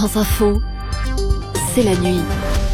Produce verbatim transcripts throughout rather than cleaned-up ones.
France Info, c'est la nuit.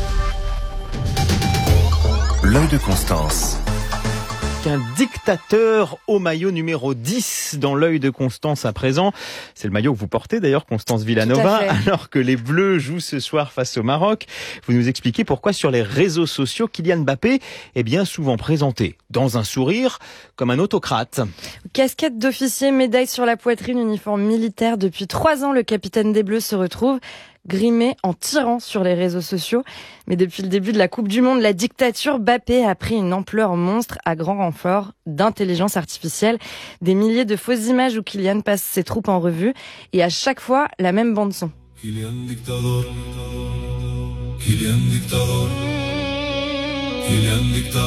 L'œil de Constance. Un dictateur au maillot numéro dix dans l'œil de Constance à présent. C'est le maillot que vous portez d'ailleurs, Constance Villanova, alors que les Bleus jouent ce soir face au Maroc. Vous nous expliquez pourquoi sur les réseaux sociaux, Kylian Mbappé est bien souvent présenté dans un sourire comme un autocrate. Casquette d'officier, médaille sur la poitrine, uniforme militaire. Depuis trois ans, le capitaine des Bleus se retrouve grimé en tirant sur les réseaux sociaux. Mais depuis le début de la Coupe du Monde, la dictature Mbappé a pris une ampleur monstre à grand renfort d'intelligence artificielle. Des milliers de fausses images où Kylian passe ses troupes en revue et à chaque fois, la même bande-son. Kylian dictador, Kylian dictador, Kylian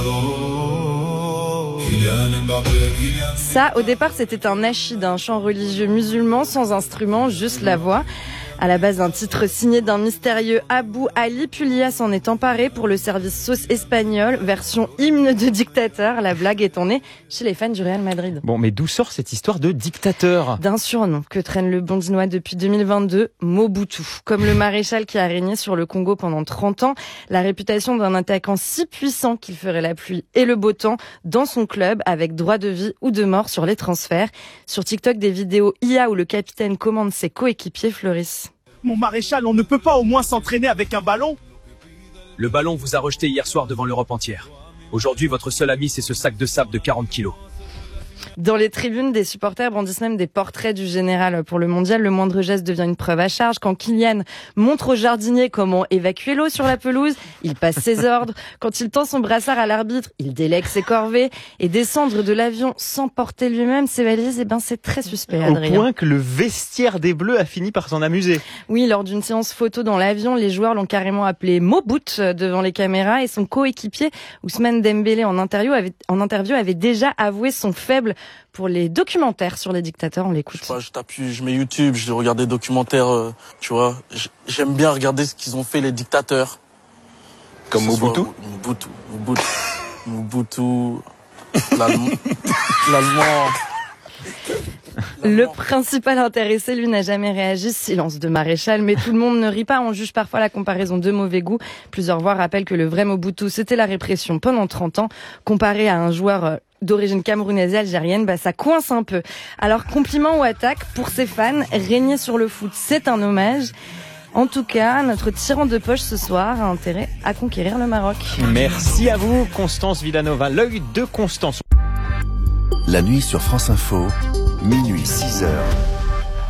dictador, Kylian Mbappé, Kylian... Ça, au départ, c'était un nachid, un chant religieux musulman sans instrument, juste la voix. À la base, un titre signé d'un mystérieux Abou Ali Pulia s'en est emparé pour le service sauce espagnol, version hymne de dictateur. La blague étant née chez les fans du Real Madrid. Bon, mais d'où sort cette histoire de dictateur ? D'un surnom que traîne le Bondinois depuis deux mille vingt-deux, Mobutu. Comme le maréchal qui a régné sur le Congo pendant trente ans, la réputation d'un attaquant si puissant qu'il ferait la pluie et le beau temps dans son club avec droit de vie ou de mort sur les transferts. Sur TikTok, des vidéos I A où le capitaine commande ses coéquipiers fleurissent. Mon maréchal, on ne peut pas au moins s'entraîner avec un ballon ? Le ballon vous a rejeté hier soir devant l'Europe entière. Aujourd'hui, votre seul ami, c'est ce sac de sable de quarante kilos. Dans les tribunes, des supporters brandissent même des portraits du général. Pour le mondial, le moindre geste devient une preuve à charge. Quand Kylian montre au jardinier comment évacuer l'eau sur la pelouse, il passe ses ordres. Quand il tend son brassard à l'arbitre, il délègue ses corvées. Et descendre de l'avion sans porter lui-même ses valises, eh ben c'est très suspect, Adrien. Au point que le vestiaire des Bleus a fini par s'en amuser. Oui, lors d'une séance photo dans l'avion, les joueurs l'ont carrément appelé Mobout devant les caméras. Et son coéquipier, Ousmane Dembélé, en interview, avait, en interview, avait déjà avoué son faible pour les documentaires sur les dictateurs. On l'écoute. Je, sais pas, je t'appuie, je mets YouTube, je regarde des documentaires, euh, tu vois. J'aime bien regarder ce qu'ils ont fait les dictateurs. Comme Mobutu Mobutu, Mobutu, Mobutu, l'Allemand. l'Allemand. Le principal intéressé, lui, n'a jamais réagi. Silence de maréchal, mais tout le monde ne rit pas. On juge parfois la comparaison de mauvais goût. Plusieurs voix rappellent que le vrai Mobutu, c'était la répression pendant trente ans. Comparé à un joueur d'origine camerounaise et algérienne, bah, ça coince un peu. Alors, compliment ou attaque, pour ses fans, régner sur le foot, c'est un hommage. En tout cas, notre tyran de poche ce soir a intérêt à conquérir le Maroc. Merci à vous, Constance Villanova. L'œil de Constance. La nuit sur France Info, minuit six heures.